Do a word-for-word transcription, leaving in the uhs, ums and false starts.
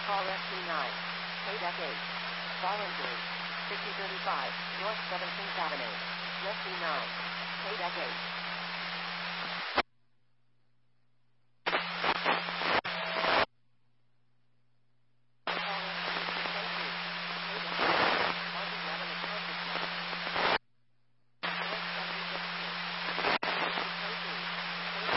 Call S C nine. K-Deck eight. Fall injury. sixty thirty-five, North seventeenth Avenue. S C nine. K-Deck eight.